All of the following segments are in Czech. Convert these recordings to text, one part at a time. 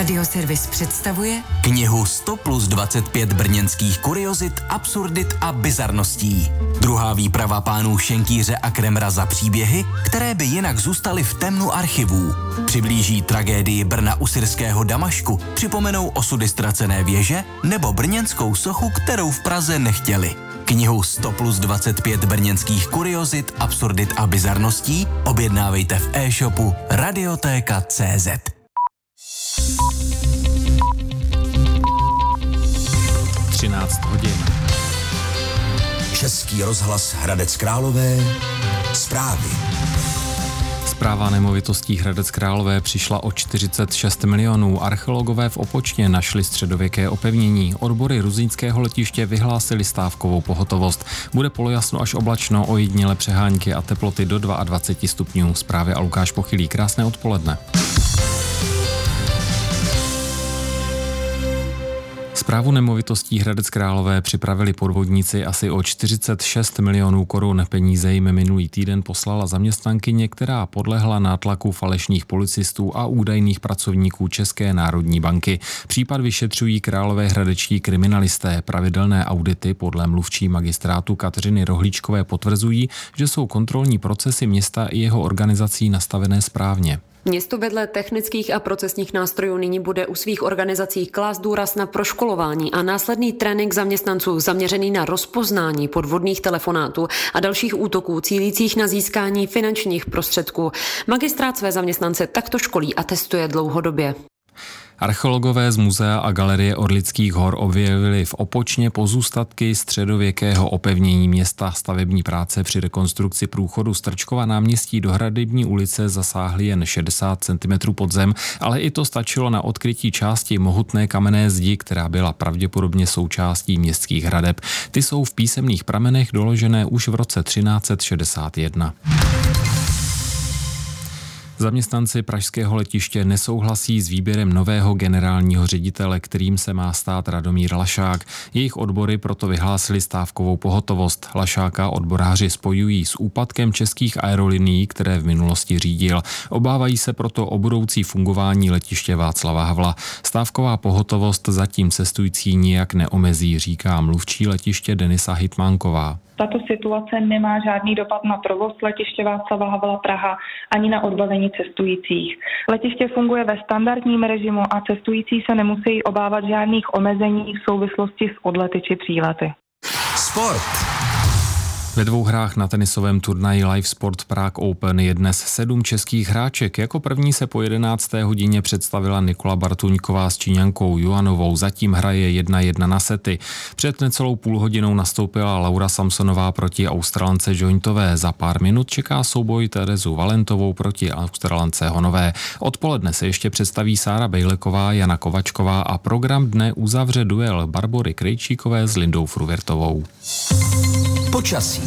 Radioservis představuje knihu 100 plus 25 brněnských kuriozit, absurdit a bizarností. Druhá výprava pánů Šenkýře a Kremra za příběhy, které by jinak zůstaly v temnu archivů. Přiblíží tragédii Brna u syrského Damašku, připomenou osudy ztracené věže nebo brněnskou sochu, kterou v Praze nechtěli. Knihu 100 plus 25 brněnských kuriozit, absurdit a bizarností objednávejte v e-shopu Radiotéka.cz. hodin. Český rozhlas Hradec Králové. Zprávy. Správa nemovitostí Hradec Králové přišla o 46 milionů. Archeologové v Opočně našli středověké opevnění. Odbory Ruzínského letiště vyhlásili stávkovou pohotovost. Bude polojasno až oblačno, ojediněle přehánky a teploty do 22 stupňů. Zprávy a Lukáš Pochylý. Krásné odpoledne. Správu nemovitostí Hradec Králové připravili podvodníci asi o 46 milionů korun. Peníze jim minulý týden poslala zaměstnankyně, která podlehla nátlaku falešných policistů a údajných pracovníků České národní banky. Případ vyšetřují královéhradečtí kriminalisté. Pravidelné audity podle mluvčí magistrátu Kateřiny Rohlíčkové potvrzují, že jsou kontrolní procesy města i jeho organizací nastavené správně. Město vedle technických a procesních nástrojů nyní bude u svých organizací klást důraz na proškolování a následný trénink zaměstnanců zaměřený na rozpoznání podvodných telefonátů a dalších útoků cílících na získání finančních prostředků. Magistrát své zaměstnance takto školí a testuje dlouhodobě. Archeologové z muzea a galerie Orlických hor objevili v Opočně pozůstatky středověkého opevnění města. Stavební práce při rekonstrukci průchodu Strčkova náměstí do Hradební ulice zasáhly jen 60 cm pod zem, ale i to stačilo na odkrytí části mohutné kamenné zdi, která byla pravděpodobně součástí městských hradeb. Ty jsou v písemných pramenech doložené už v roce 1361. Zaměstnanci pražského letiště nesouhlasí s výběrem nového generálního ředitele, kterým se má stát Radomír Lašák. Jejich odbory proto vyhlásili stávkovou pohotovost. Lašáka odboráři spojují s úpadkem českých aerolinií, které v minulosti řídil. Obávají se proto o budoucí fungování letiště Václava Havla. Stávková pohotovost zatím cestující nijak neomezí, říká mluvčí letiště Denisa Hytmánková. Tato situace nemá žádný dopad na provoz letiště Václava Havla Praha ani na odbavení cestujících. Letiště funguje ve standardním režimu a cestující se nemusí obávat žádných omezení v souvislosti s odlety či přílety. Sport. Ve 2 hrách na tenisovém turnaji Live Sport Prague Open je dnes 7 českých hráček. Jako první se po 11. hodině představila Nikola Bartuňková s Číňankou Juanovou. Zatím hraje 1-1 na sety. Před necelou půlhodinou nastoupila Laura Samsonová proti Australance Jointové. Za pár minut čeká souboj Terezu Valentovou proti Australance Honové. Odpoledne se ještě představí Sára Bejleková, Jana Kovačková a program dne uzavře duel Barbory Krejčíkové s Lindou Fruvertovou. Počasí.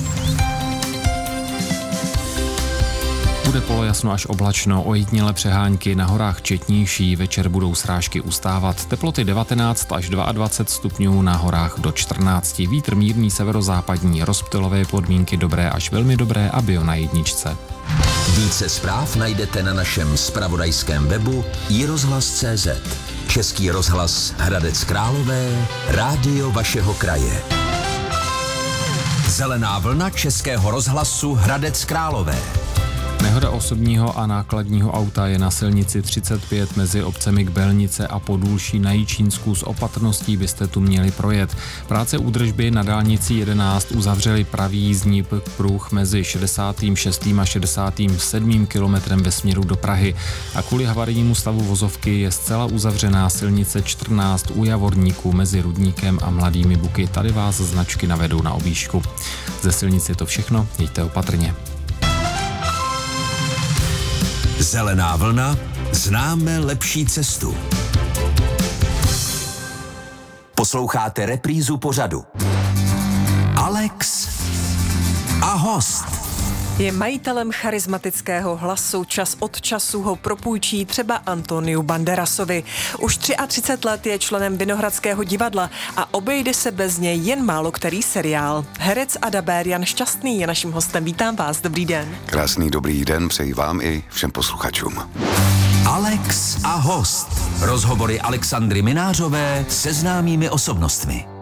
Bude polojasno až oblačno, ojediněle přehánky, na horách četnější, večer budou srážky ustávat. Teploty 19 až 22 stupňů, na horách do 14. Vítr mírný severozápadní, rozptylové podmínky dobré až velmi dobré a bio na jedničce. Více zpráv najdete na našem zpravodajském webu iRozhlas.cz. Český rozhlas Hradec Králové, rádio vašeho kraje. Zelená vlna Českého rozhlasu Hradec Králové. Nehoda osobního a nákladního auta je na silnici 35 mezi obcemi Kbelnice a Podůlší na Jičínsku. S opatrností byste tu měli projet. Práce údržby na dálnici 11 uzavřeli pravý jízdní pruh mezi 66. a 67. kilometrem ve směru do Prahy. A kvůli havarijnímu stavu vozovky je zcela uzavřená silnice 14 u Javorníku mezi Rudníkem a Mladými Buky. Tady vás značky navedou na objížďku. Ze silnice je to všechno, jeďte opatrně. Zelená vlna, známe lepší cestu. Posloucháte reprízu pořadu. Alex a host. Je majitelem charismatického hlasu, čas od času ho propůjčí třeba Antoniu Banderasovi. Už 33 let je členem Vinohradského divadla a obejde se bez něj jen málo který seriál. Herec a dabér Jan Šťastný je naším hostem. Vítám vás, dobrý den. Krásný dobrý den, přeji vám i všem posluchačům. Alex a host. Rozhovory Alexandry Minářové se známými osobnostmi.